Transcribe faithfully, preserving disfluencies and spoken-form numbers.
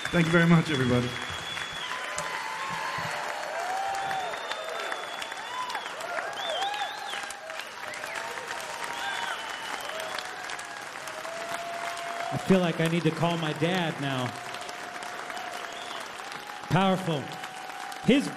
Thank you very much, everybody. I feel like I need to call my dad now. Powerful. His